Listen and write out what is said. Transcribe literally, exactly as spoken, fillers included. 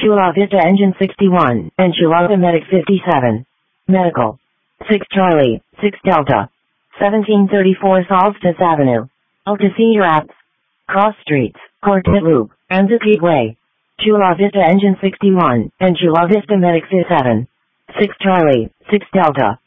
Chula Vista Engine sixty-one, and Chula Medic fifty-seven. Medical. six Charlie, six Delta. seventeen thirty-four Solstice Avenue. Alta Cedar Apps. Cross Streets, Quartet Loop, and Mesquite Way. Chula Vista Engine sixty-one, and Chula Vista Medic fifty-seven. six Charlie, six Delta.